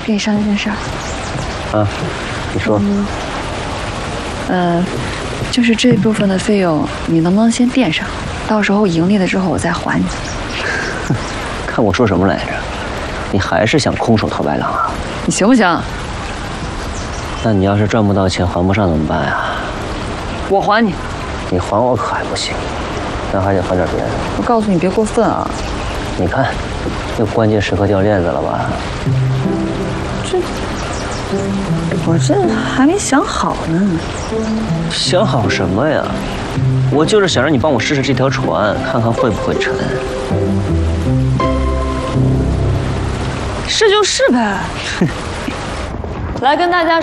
跟你商量件事儿。 啊，你说。 就是这部分的费用，你能不能先垫上？到时候盈利了之后我再还你。 看我说什么来着？你还是想空手套白狼啊？ 你行不行？ 那你要是赚不到钱还不上怎么办呀？ 我还你。 你还我可还不行，那还得还点别的。 我告诉你别过分啊！ 你看，又关键时刻掉链子了吧？ 我这还没想好呢。 想好什么呀？我就是想让你帮我试试这条船，看看会不会沉。 是就是呗。来跟大家